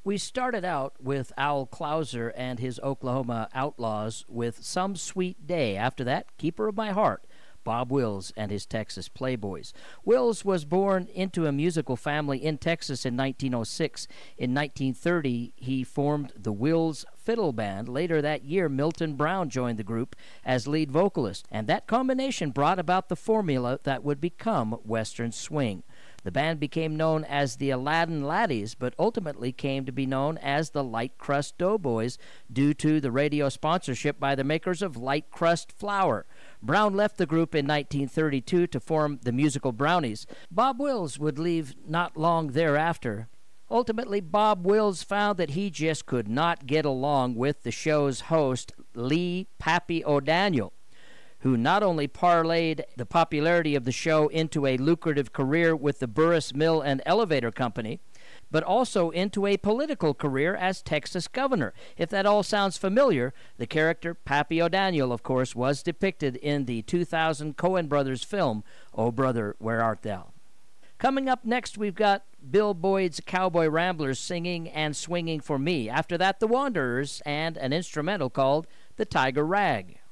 We started out with Al Clouser and his Oklahoma Outlaws with Some Sweet Day. After that, Keeper of My Heart, Bob Wills and his Texas Playboys. Wills was born into a musical family in Texas in 1906. In 1930, he formed the Wills Fiddle Band. Later that year, Milton Brown joined the group as lead vocalist, and that combination brought about the formula that would become Western Swing. The band became known as the Aladdin Laddies, but ultimately came to be known as the Light Crust Doughboys due to the radio sponsorship by the makers of Light Crust Flour. Brown left the group in 1932 to form the Musical Brownies. Bob Wills would leave not long thereafter. Ultimately, Bob Wills found that he just could not get along with the show's host, Lee Pappy O'Daniel, who not only parlayed the popularity of the show into a lucrative career with the Burris Mill and Elevator Company, but also into a political career as Texas governor. If that all sounds familiar, the character Pappy O'Daniel, of course, was depicted in the 2000 Coen Brothers film, Oh Brother, Where Art Thou? Coming up next, we've got Bill Boyd's Cowboy Ramblers singing and swinging for me. After that, The Wanderers and an instrumental called The Tiger Rag.